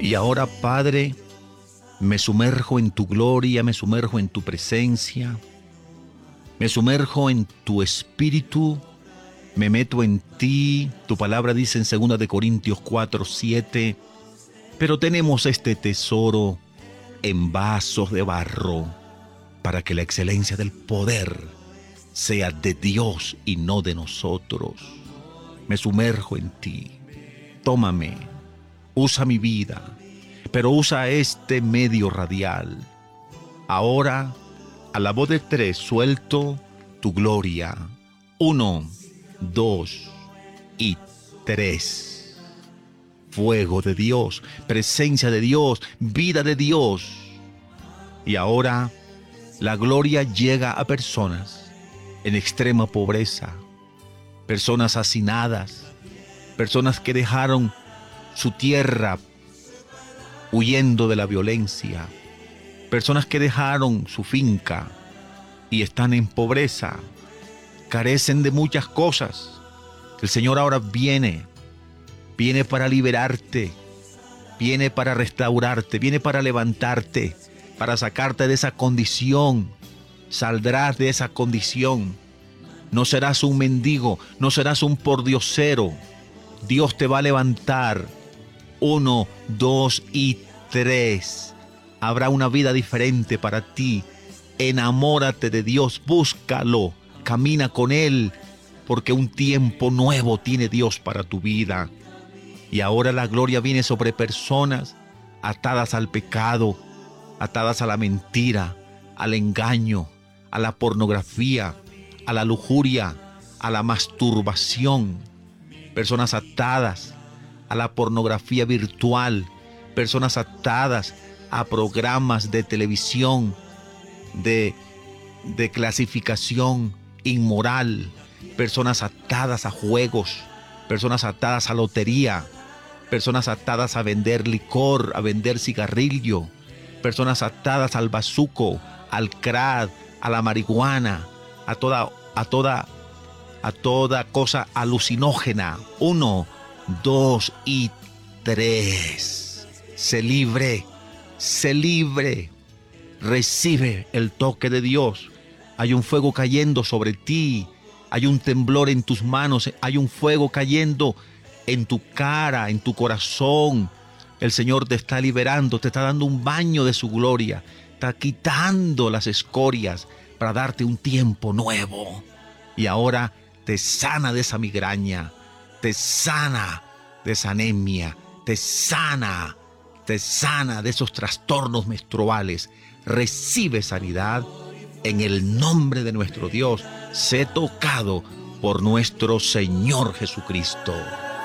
Y ahora, Padre, me sumerjo en tu gloria, me sumerjo en tu presencia, me sumerjo en tu espíritu, me meto en ti. Tu palabra dice en 2 de Corintios 4:7, pero tenemos este tesoro en vasos de barro, para que la excelencia del poder sea de Dios y no de nosotros. Me sumerjo en ti. Tómame, usa mi vida, pero usa este medio radial. Ahora, a la voz de 3, suelto tu gloria. 1, 2 y 3. Fuego de Dios, presencia de Dios, vida de Dios. Y ahora la gloria llega a personas en extrema pobreza, personas hacinadas, personas que dejaron su tierra huyendo de la violencia, personas que dejaron su finca y están en pobreza, carecen de muchas cosas. El Señor ahora viene para liberarte, viene para restaurarte, viene para levantarte, para sacarte de esa condición. Saldrás de esa condición. No serás un mendigo, no serás un pordiosero. Dios te va a levantar. 1, 2 y 3. Habrá una vida diferente para ti. Enamórate de Dios, búscalo, camina con Él, porque un tiempo nuevo tiene Dios para tu vida. Y ahora la gloria viene sobre personas atadas al pecado, atadas a la mentira, al engaño, a la pornografía, a la lujuria, a la masturbación. Personas atadas a la pornografía virtual, personas atadas a programas de televisión de clasificación inmoral, personas atadas a juegos, personas atadas a lotería, personas atadas a vender licor, a vender cigarrillo, personas atadas al bazuco, al crack, a la marihuana, a toda cosa alucinógena. 1, 2 y 3. Sé libre, sé libre. Recibe el toque de Dios. Hay un fuego cayendo sobre ti. Hay un temblor en tus manos. Hay un fuego cayendo en tu cara, en tu corazón. El Señor te está liberando, te está dando un baño de su gloria. Está quitando las escorias para darte un tiempo nuevo. Y ahora te sana de esa migraña, te sana de esa anemia, te sana de esos trastornos menstruales. Recibe sanidad en el nombre de nuestro Dios. Sé tocado por nuestro Señor Jesucristo.